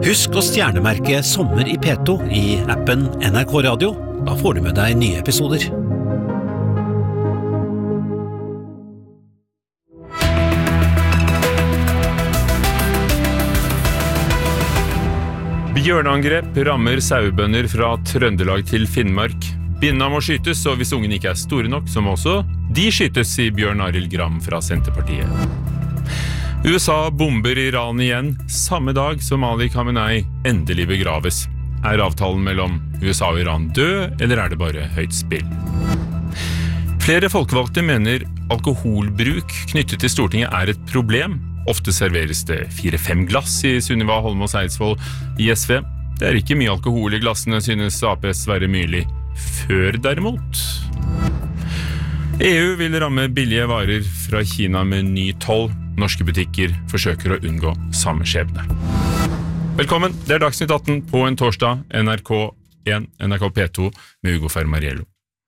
Husk å stjernemerke Sommer i P2 i appen NRK Radio. Da får du med deg nye episoder. Bjørneangrep rammer sauebønder fra Trøndelag til Finnmark. Binna må skytes, og hvis ungen ikke store nok, så må også de skytes, sier Bjørn Arild Gram fra Senterpartiet. USA bomber Iran igjen, samme dag som Ali Khamenei endelig begraves. Avtalen mellom USA og Iran død, eller det bare høyt spill? Flere folkevalgte mener alkoholbruk knyttet til Stortinget et problem. Ofte serveres det 4-5 glass i Sunniva Holmås Eidsvoll i SV. Det ikke mye alkohol i glassene, synes APs Sverre Myrli. Før derimot. EU vil ramme billige varer fra Kina med ny toll. Norske butikker forsøker å unngå samme skjebne. Velkommen, det Dagsnytt 18 på en torsdag, NRK1, NRK P2 med Hugo Fermariello.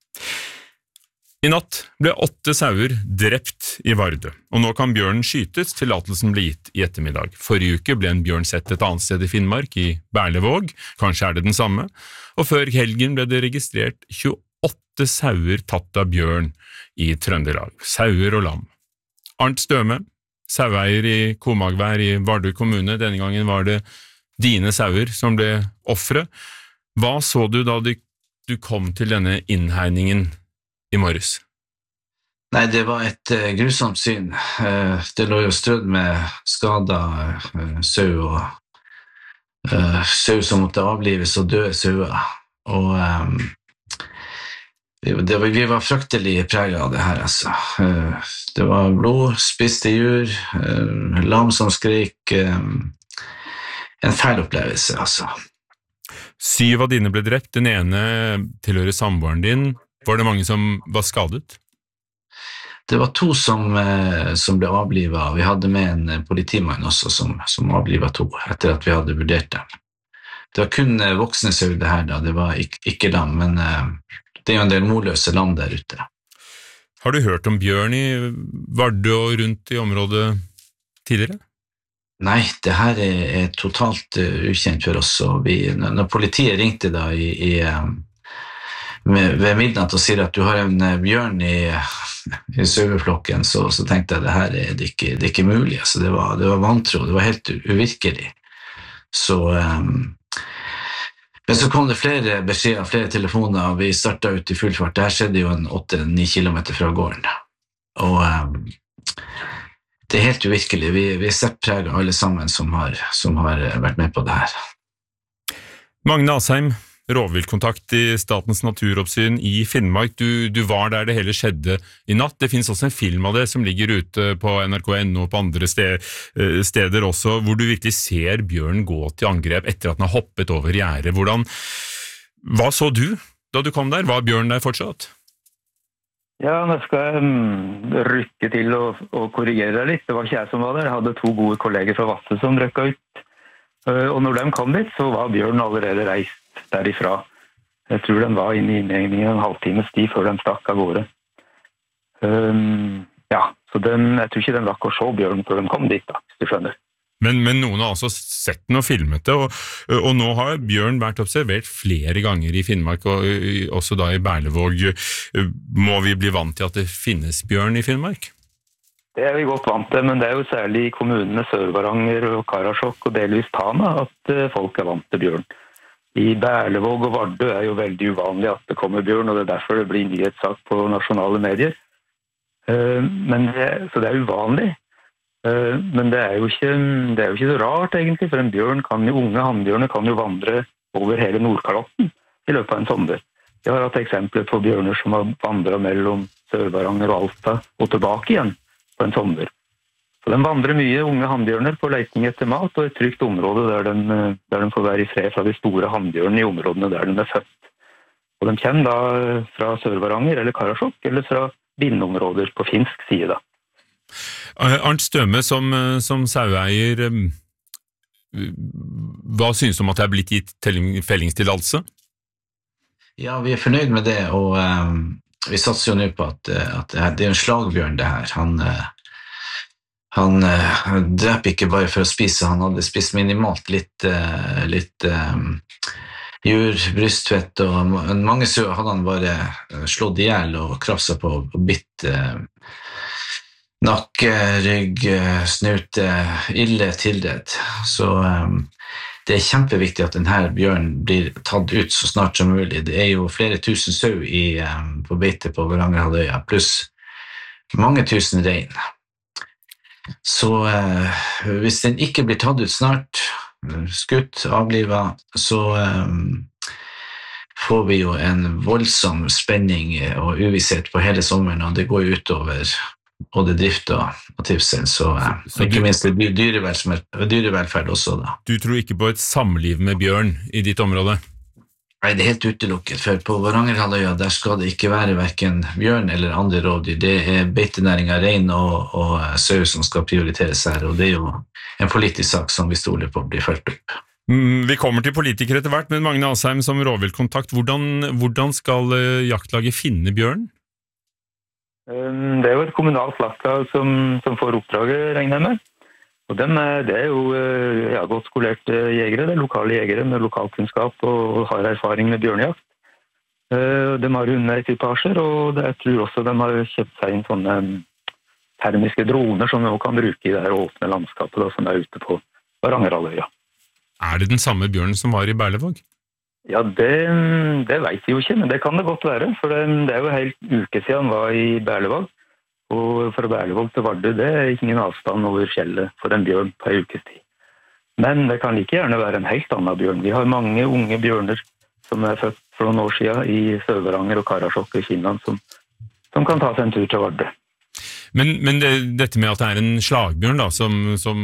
I natt ble 8 sauer drept i Vardø, og nå kan bjørnen skytes, tillatelsen ble gitt i ettermiddag. Forrige uke ble en bjørn sett et annet sted i Finnmark, i Berlevåg, kanskje det den samme, og før helgen ble det registrert 28 sauer tatt av bjørn i Trøndelag, sauer og lam. Arnt Støme, saueier i Komagvær i Vardø kommune, denne gangen var det dine sauer som ble offre. Hva så du da du kom til denne innhegningen i morges? Nei, det var et grusomt syn. Det lå jo strødd med skadet sau og sau som måtte avlives og døde sauer. Og vi var fryktelig preget av det her, altså. Det var blod, spiste djur, lam som skrik. En feil opplevelse, altså. 7 av dine ble drept, den ene tilhører samboeren din. Var det mange som var skadet? Det var 2 som ble avlivet. Vi hadde med en politimann også som avlivet 2, etter at vi hadde vurdert dem. Det var kun voksne sau det her da, det var ikke lam, men det jo en del morløse lam der ute. Har du hørt om bjørn i Vardø og rundt i området tidligere? Nei, det her totalt ukjent for oss. Og når politiet ringte da ved midnatt og sier at du har en bjørn i saueflokken, så tenkte jeg det her det ikke mulig. Altså, det var vantro, det var helt uvirkelig. Men så kom det flere beskjeder, flere telefoner, og vi startet ut i full fart. Det her skjedde jo 8-9 kilometer fra gården. Og det helt uvirkelig. Vi settpreget alle sammen som har vært med på det her. Magne Asheim, rovviltkontakt i Statens naturoppsyn i Finnmark. Du var der det hele skjedde i natt. Det finnes også en film av det som ligger ute på NRK.no og på andre steder også, hvor du virkelig ser bjørnen gå til angrep etter at den har hoppet over gjerdet. Hva så du da du kom der? Var bjørnen der fortsatt? Ja, nå skal jeg rykke til og korrigere deg litt. Det var ikke jeg som var der. Jeg hadde 2 gode kolleger fra Vasse som røkket ut. Og når de kom dit, så var bjørnen allerede reist derifra. Jeg tror den var inne i innhegningen en halvtimes tid før den stakk av gårde. Ja, så jeg tror ikke den rakk å se bjørnen før den kom dit, da, hvis du skjønner. Men noen har altså sett den og filmet det, og nå har bjørn vært observert flere ganger i Finnmark, og også da i Berlevåg. Må vi bli vant til at det finnes bjørn i Finnmark? Det vi godt vant til, men det jo særlig i kommunene Sør-Varanger og Karasjok og delvis Tana at folk vant til bjørn. I Berlevåg og Vardø jo veldig uvanlig at det kommer bjørn, og det derfor det blir nyhetssak på nasjonale medier. Så det uvanlig. Men det jo ikke så rart egentlig, for en bjørn unge hannbjørner kan jo vandre over hele Nordkalotten i løpet av en sommer. Jeg har hatt eksempler på bjørner som har vandret mellom Sør-Varanger og Alta og tilbake igjen på en sommer. Så de vandrer mye unge hannbjørner på leting etter mat og et trygt område der de får være i fred fra de store hannbjørnene i områdene der de født. Og de kommer da fra Sør-Varanger eller Karasjok eller fra bindeområder på finsk side da. Arnt Støme, som saueier, hva synes du om at det blitt gitt fellingstillatelse? Ja, vi fornøyd med det, og vi satser jo nå på at det en slagbjørn det her. han dreper ikke bare for å spise, han hadde spist minimalt litt jur, brystfett, og mange sauer hadde han bare slått ihjel og krafset på og bitt nakke, rygg, snute, ille tilredd. Så det kjempeviktig at denne bjørnen blir tatt ut så snart som mulig. Det jo flere tusen sau på beite på Varangerhalvøya, pluss mange tusen rein. Så hvis den ikke blir tatt ut snart, skutt, avlivet, så får vi jo en voldsom spenning og uvisshet på hele sommeren, og det går utover både drift og trivsel, så ikke minst dyrevelferd også da. Du tror ikke på et samliv med bjørn i ditt område? Nei, det helt utelukket, for på Varangerhalvøya der skal det ikke være hverken bjørn eller andre rovdyr. Det beitenæringen, rein og sau som skal prioriteres her, og det jo en politisk sak som vi stoler på blir fulgt opp. Vi kommer til politikere etter hvert, men Magne Asheim som rovviltkontakt, hvordan skal jaktlaget finne bjørn? Det jo et kommunalt jaktlag som får oppdraget, regner jeg med. Og det jo godt skolerte jegere, det lokale jegere med lokalkunnskap og har erfaring med bjørnejakt. De har hundeekvipasjer, og jeg tror også de har kjøpt seg inn sånne termiske droner som de kan bruke i det her åpne landskapet da, som ute på Varangerhalvøya. Det den samme bjørnen som var i Berlevåg? Ja, det vet vi jo ikke, men det kan det godt være, for det jo helt uke siden han var i Berlevåg. Og fra Berlevåg til Vardø, det ingen avstand over fjellet for en bjørn på en ukes tid. Men det kan like gjerne være en helt annen bjørn. Vi har mange unge bjørner som født for noen år siden i Sør-Varanger og Karasjok i Finland som kan ta seg en tur til Vardø. Men dette med at det en slagbjørn da, som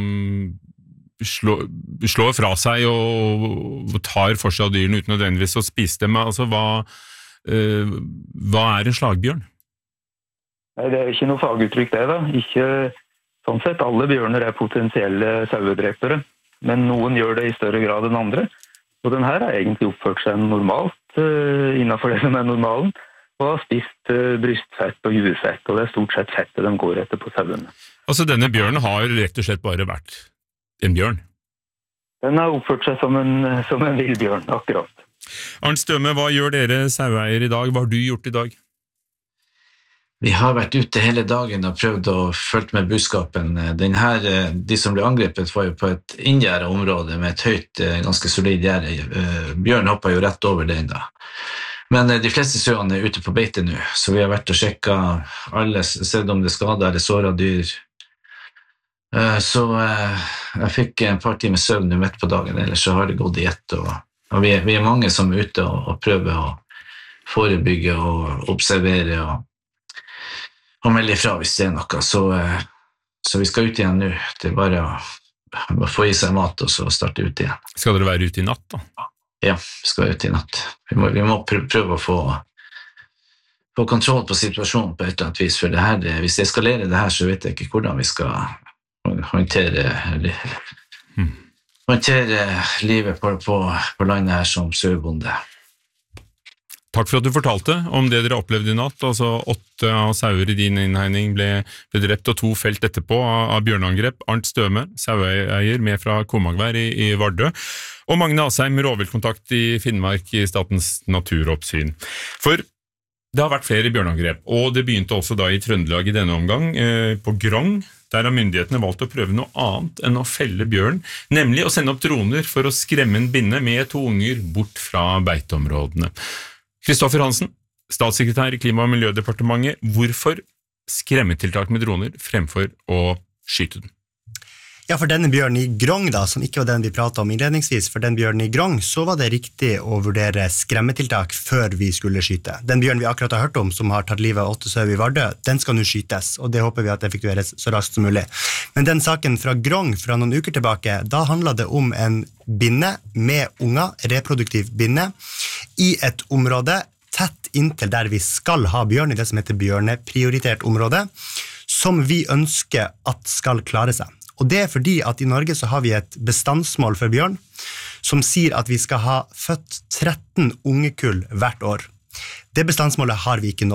slår fra seg og tar for seg av dyrene uten nødvendigvis å spise dem, altså hva en slagbjørn? Nei, det ikke noe faguttrykk det da. Ikke, sånn sett, alle bjørner potensielle sauedrepere, men noen gjør det i større grad enn andre. Og den her har egentlig oppført seg normalt innenfor det som normalen, og har spist brystfett og juefett, og det stort sett fettet de går etter på sauene. Altså denne bjørnen har rett og slett bare vært en bjørn? Den har oppført seg som en villbjørn, akkurat. Arnt Støme, hva gjør dere saueier i dag? Hva har du gjort i dag? Vi har vært ute hele dagen og prøvd å følge med budskapen. De som ble angrepet var jo på et inngjerdet område med et høyt, ganske solid gjerde. Bjørn hoppet jo rett over den da. Men de fleste sauene ute på beite nå, så vi har vært og sjekket alle, sett om det skadet eller såret dyr. Så jeg fikk en par timer søvn midt på dagen, ellers så har det gått i ett. Og vi mange som ute og prøver å forebygge og observere og melde ifra hvis det noe, så vi skal ut igjen nå. Det bare å få i seg mat og så starte ut igjen. Skal dere være ute i natt da? Ja, vi skal ut i natt. Vi må prøve å få kontroll på situasjonen på et eller annet vis, for det her, hvis det eskalerer det her, så vet jeg ikke hvordan vi skal håndtere livet på landet her som sauebonde. Takk for at du fortalte om det dere opplevde i natt. Altså 8 av sauer i din innhegning ble drept og 2 felt etterpå av bjørneangrep. Arnt Støme, saueeier med fra Komagvær i Vardø, og Magne Asheim, rovviltkontakt i Finnmark i Statens naturoppsyn. For det har vært flere bjørneangrep, og det begynte også da i Trøndelag i denne omgang, på Grong. Der har myndighetene valgt å prøve noe annet enn å felle bjørn, nemlig å sende opp droner for å skremme en binne med 2 unger bort fra beiteområdene. Kristoffer Hansen, statssekretær i Klima- og miljødepartementet, hvorfor skremmetiltak med droner fremfor å skyte den? Ja, for denne bjørnen i Grong da, som ikke var den vi pratet om innledningsvis, for den bjørnen i Grong, så var det riktig å vurdere skremmetiltak før vi skulle skyte. Den bjørnen vi akkurat har hørt om, som har tatt livet av 8 sau i Vardø, den skal nå skytes, og det håper vi at effektueres så raskt som mulig. Men den saken fra Grong fra noen uker tilbake, da handlet det om en binne med unger, reproduktiv binne, i et område tett inntil der vi skal ha bjørn, i det som heter bjørneprioritert område, som vi ønsker at skal klare seg. Og det fordi at i Norge så har vi et bestandsmål for bjørn, som sier at vi skal ha født 13 ungekull hvert år. Det bestandsmålet har vi ikke nådd.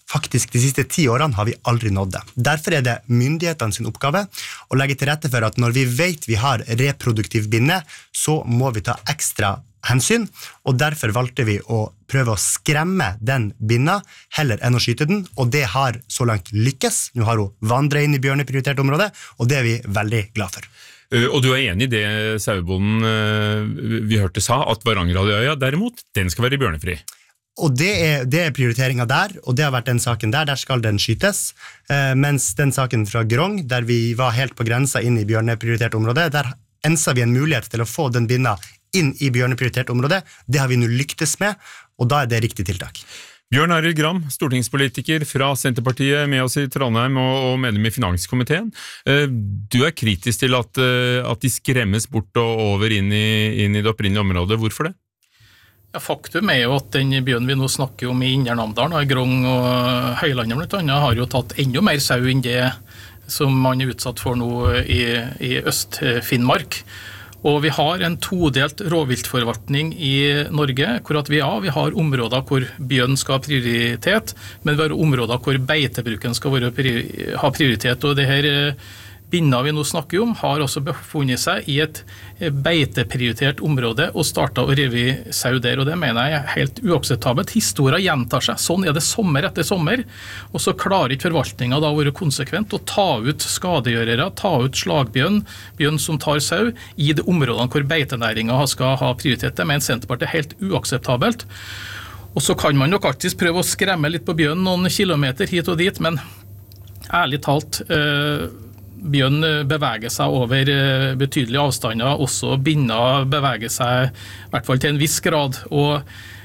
faktisk de siste 10 årene har vi aldri nådd det. Derfor det myndighetene sin oppgave å legge til rette for at når vi vet vi har reproduktiv binne, så må vi ta ekstra hensyn, og derfor valgte vi å prøve å skremme den binna heller enn å skyte den, og det har så langt lykkes. Nå har hun vandret inn i bjørneprioritert område, og det vi veldig glad for. Og du enig i det sauebonden vi hørte sa, at Varangerhalvøya derimot, den skal være bjørnefri? Og det prioriteringen der, og det har vært den saken der skal den skytes, mens den saken fra Grong, der vi var helt på grensa inn i bjørneprioritert område, der ensa vi en mulighet til å få den binna inn i bjørneprioritert område, det har vi nå lyktes med, og da det riktig tiltak. Bjørn Arild Gram, stortingspolitiker fra Senterpartiet, med oss i Trondheim og medlem i finanskomiteen. Du kritisk til at de skremmes bort og over inn i det opprinnelige området. Hvorfor det? Ja, faktum jo at den bjørnen vi nå snakker om i Indre Namdalen, Grong og Høylandet blant annet, har jo tatt enda mer sau enn det som man utsatt for nå i Øst-Finnmark. Og vi har en todelt råviltforvaltning i Norge, hvor at vi har områder hvor bjørn skal ha prioritet, men vi har områder hvor beitebruken skal ha prioritet, og det her binna vi nå snakker om har også befunnet seg i et beiteprioritert område og startet å rive sau der, og det mener jeg helt uakseptabelt. Historien gjentar seg, sånn det sommer etter sommer, og så klarer ikke forvaltningen da å være konsekvent og ta ut skadegjørere, ta ut slagbjørn, bjørn som tar sau, i de områdene hvor beitenæringen skal ha prioritet. Det mener Senterpartiet helt uakseptabelt. Og så kan man nok faktisk prøve å skremme litt på bjørn noen kilometer hit og dit, men ærlig talt, bjørn beveger seg over betydelige avstander, også binner beveger seg i hvert fall til en viss grad, og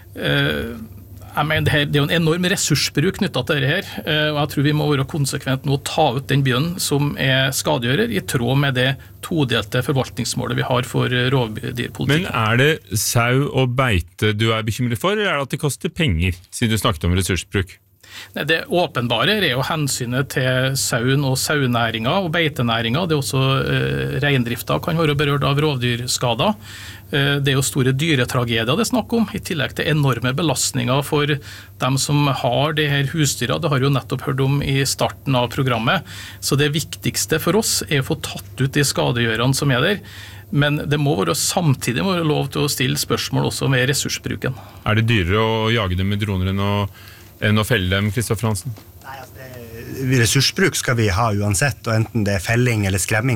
jeg mener det jo en enorm ressursbruk knyttet til dette her, og jeg tror vi må være konsekvent nå å ta ut den bjørnen som skadegjører, i tråd med det todelte forvaltningsmålet vi har for rovdyrpolitikken. Men det sau og beite du bekymret for, eller det at det koster penger, siden du snakket om ressursbruk? Nei, det åpenbare jo hensynet til sauen og sauenæringen og beitenæringen. Det også reindrifta kan være berørt av rovdyrskader. Det jo store dyretragedier det snakk om, i tillegg til enorme belastninger for dem som har det her husdyra. Det har jo nettopp hørt om i starten av programmet. Så det viktigste for oss å få tatt ut de skadegjørene som der. Men det må samtidig være lov til å stille spørsmål også med ressursbruken. Det dyrere å jage dem med droner enn å felle dem, Kristoffer Hansen? Nei, ressursbruk skal vi ha uansett, og enten det felling eller skremming,